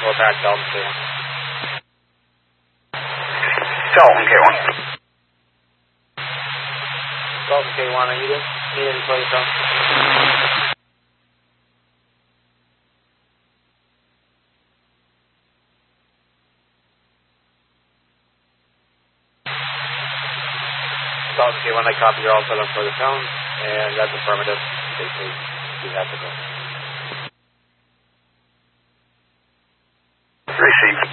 We're back, Dalton K1. Dalton K1. Dalton K1, are you there? Need any further phone? Dalton K1, I copy. You're all set up for the phone, and that's affirmative. You have to go. Receive